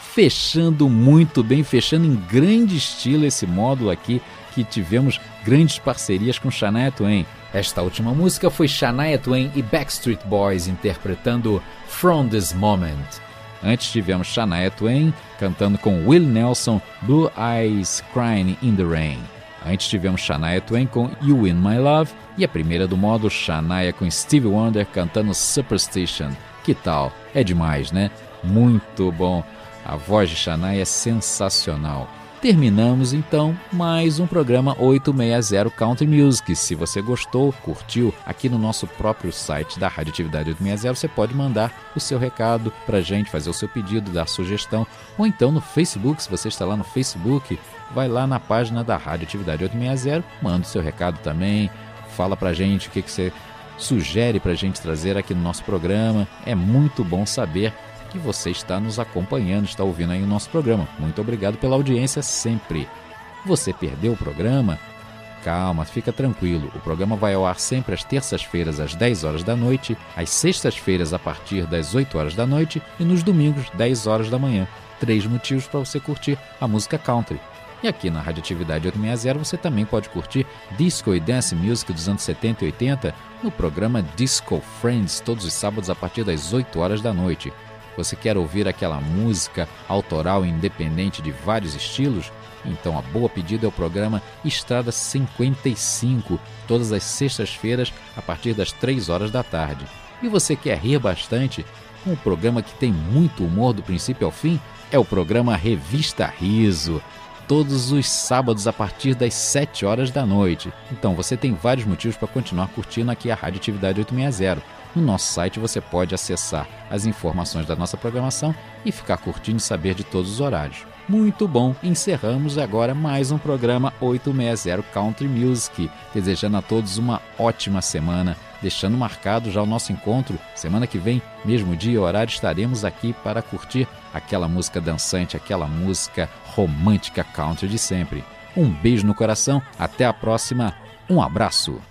fechando muito bem, fechando em grande estilo esse módulo aqui, que tivemos grandes parcerias com Shania Twain. Esta última música foi Shania Twain e Backstreet Boys interpretando From This Moment. Antes tivemos Shania Twain cantando com Willie Nelson, Blue Eyes Crying in the Rain. Antes tivemos Shania Twain com You In My Love e a primeira do módulo, Shania com Stevie Wonder cantando Superstition. Que tal? É demais, né? Muito bom. A voz de Shania é sensacional. Terminamos então mais um programa 860 Country Music. Se você gostou, curtiu, aqui no nosso próprio site da Radioatividade 860 você pode mandar o seu recado pra gente, fazer o seu pedido, dar sugestão, ou então no Facebook, se você está lá no Facebook, vai lá na página da Radioatividade 860, manda o seu recado também, fala pra gente o que você sugere pra gente trazer aqui no nosso programa. É muito bom saber que você está nos acompanhando, está ouvindo aí o nosso programa. Muito obrigado pela audiência sempre. Você perdeu o programa? Calma, fica tranquilo. O programa vai ao ar sempre às terças-feiras às 10 horas da noite, às sextas-feiras a partir das 8 horas da noite e nos domingos 10 horas da manhã. 3 motivos para você curtir a música country. E aqui na Radioatividade 860 você também pode curtir disco e dance music dos anos 70 e 80 no programa Disco Friends, todos os sábados a partir das 8 horas da noite. Você quer ouvir aquela música autoral independente de vários estilos? Então a boa pedida é o programa Estrada 55, todas as sextas-feiras a partir das 3 horas da tarde. E você quer rir bastante? Um programa que tem muito humor do princípio ao fim é o programa Revista Riso, todos os sábados a partir das 7 horas da noite. Então você tem vários motivos para continuar curtindo aqui a Radioatividade 860. No nosso site você pode acessar as informações da nossa programação e ficar curtindo e saber de todos os horários. Muito bom, encerramos agora mais um programa 860 Country Music, desejando a todos uma ótima semana, deixando marcado já o nosso encontro. Semana que vem, mesmo dia e horário, estaremos aqui para curtir aquela música dançante, aquela música romântica country de sempre. Um beijo no coração, até a próxima, um abraço!